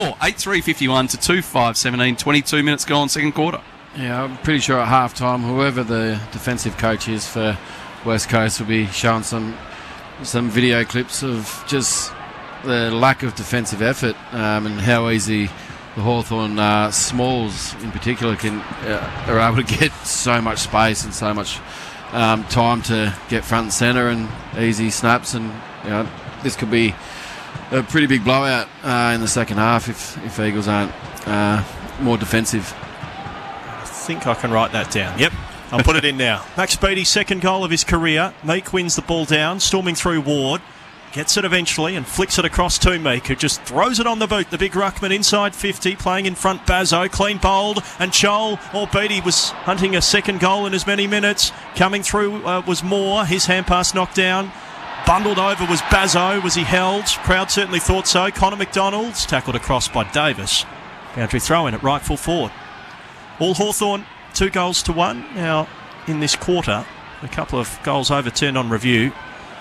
8-3-51 to 2-5-17. 22 minutes gone, second quarter. Yeah, I'm pretty sure at half-time, whoever the defensive coach is for West Coast will be showing some video clips of just the lack of defensive effort and how easy the Hawthorn Smalls in particular are able to get so much space and so much time to get front and centre and easy snaps, and this could be a pretty big blowout in the second half if Eagles aren't more defensive. I think I can write that down. Yep, I'll put it in now. Max Beattie's second goal of his career. Meek wins the ball down, storming through Ward. Gets it eventually and flicks it across to Meek, who just throws it on the boot. The big ruckman inside 50, playing in front Bazzo, clean bowled, and Chol or Beattie was hunting a second goal in as many minutes. Coming through was Moore, his hand pass knocked down. Bundled over was Bazzo. Was he held? Crowd certainly thought so. Connor McDonald's tackled across by Davis. Boundary throw in at right full forward. All Hawthorn 2-1 now in this quarter. A couple of goals overturned on review.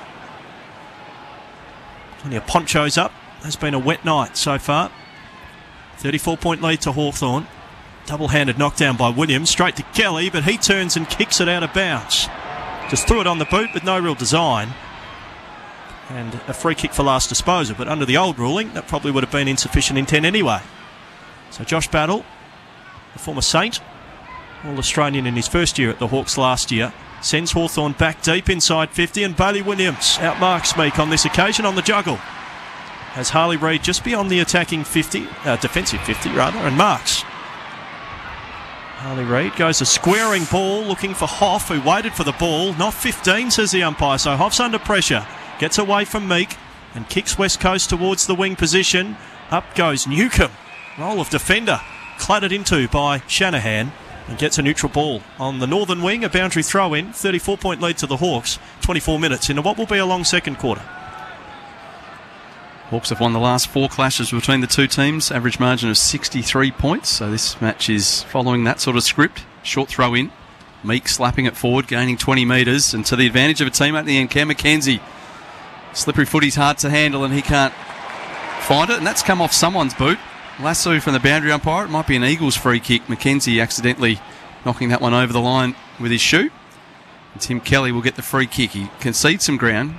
Plenty of ponchos up. Has been a wet night so far. 34-point lead to Hawthorn. Double-handed knockdown by Williams. Straight to Kelly, but he turns and kicks it out of bounds. Just threw it on the boot with no real design. And a free kick for last disposal. But under the old ruling, that probably would have been insufficient intent anyway. So Josh Battle, the former Saint, All-Australian in his first year at the Hawks last year, sends Hawthorn back deep inside 50, and Bailey Williams outmarks Meek on this occasion on the juggle. Has Harley Reid just beyond the attacking 50, defensive 50 rather, and marks. Harley Reid goes a squaring ball looking for Hoff, who waited for the ball. Not 15, says the umpire, so Hoff's under pressure. Gets away from Meek and kicks West Coast towards the wing position. Up goes Newcomb. Role of defender clattered into by Shanahan. And gets a neutral ball on the northern wing, a boundary throw in, 34-point lead to the Hawks, 24 minutes into what will be a long second quarter. Hawks have won the last 4 clashes between the two teams, average margin of 63 points, so this match is following that sort of script. Short throw in, Meek slapping it forward, gaining 20 metres, and to the advantage of a teammate at the end, Cam McKenzie. Slippery footy's hard to handle and he can't find it, and that's come off someone's boot. Lasso from the boundary umpire. It might be an Eagles free kick. McKenzie accidentally knocking that one over the line with his shoe. And Tim Kelly will get the free kick. He concedes some ground.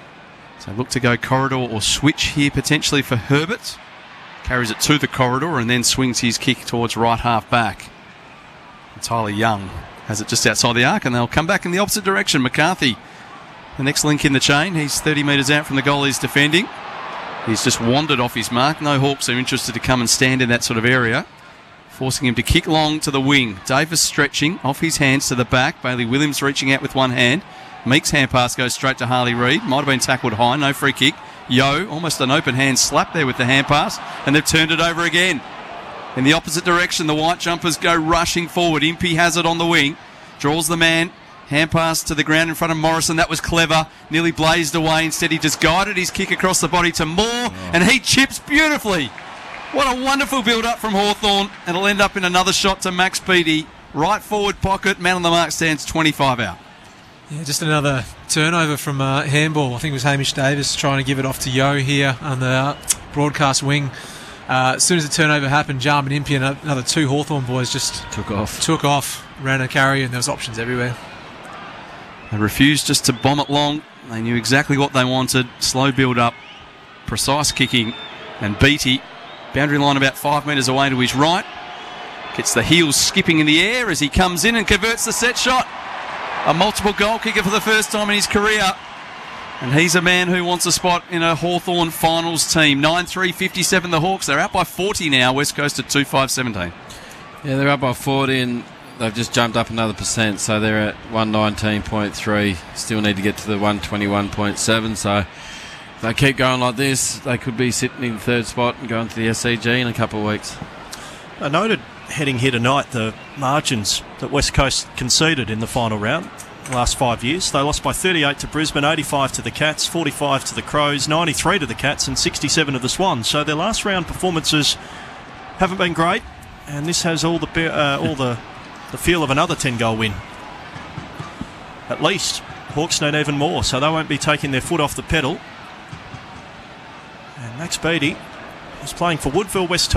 So look to go corridor or switch here potentially for Herbert. Carries it to the corridor and then swings his kick towards right half back. And Tyler Young has it just outside the arc, and they'll come back in the opposite direction. McCarthy, the next link in the chain. He's 30 metres out from the goal he's defending. He's just wandered off his mark. No Hawks are interested to come and stand in that sort of area, forcing him to kick long to the wing. Davis stretching off his hands to the back. Bailey Williams reaching out with one hand. Meek's hand pass goes straight to Harley Reid. Might have been tackled high. No free kick. Yo, almost an open hand slap there with the hand pass, and they've turned it over again. In the opposite direction, the white jumpers go rushing forward. Impey has it on the wing. Draws the man. Hand pass to the ground in front of Morrison. That was clever. Nearly blazed away. Instead, he just guided his kick across the body to Moore, and he chips beautifully. What a wonderful build-up from Hawthorn. And it'll end up in another shot to Max Beattie. Right forward pocket. Man on the mark stands 25 out. Yeah, just another turnover from handball. I think it was Hamish Davis trying to give it off to Yo here on the broadcast wing. As soon as the turnover happened, Jarman Impey and another 2 Hawthorn boys just took off, ran a carry, and there was options everywhere. They refused just to bomb it long. They knew exactly what they wanted. Slow build-up, precise kicking, and Beattie, boundary line about 5 metres away to his right, gets the heels skipping in the air as he comes in and converts the set shot. A multiple goal kicker for the first time in his career. And he's a man who wants a spot in a Hawthorn finals team. 9-3-57 the Hawks. They're out by 40 now. West Coast at 2-5-17. Yeah, they're up by 40 and they've just jumped up another percent, so they're at 119.3. Still need to get to the 121.7, so if they keep going like this, they could be sitting in third spot and going to the SCG in a couple of weeks. I noted heading here tonight the margins that West Coast conceded in the final round the last 5 years. They lost by 38 to Brisbane, 85 to the Cats, 45 to the Crows, 93 to the Cats and 67 to the Swans. So their last round performances haven't been great, and this has all the feel of another 10-goal win. At least. Hawks need even more, so they won't be taking their foot off the pedal. And Max Beattie was playing for Woodville West